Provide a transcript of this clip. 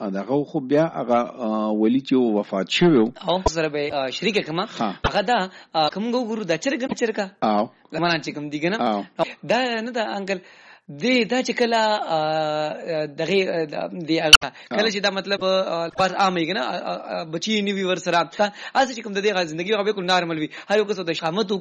دغه خو بیا هغه ولی چې وفات شوی او سره به شریک کما هغه دا کوم ګورو د چرګا او لمانه چې کوم دیګنه دا نه دا انکل دا چې کله دغه دی کله چې دا مطلب پر عامه کنه بچی نیوی ور سره اسه چې کوم د دې ژوندۍ هغه بالکل نارمل وي هر یو څه د شامت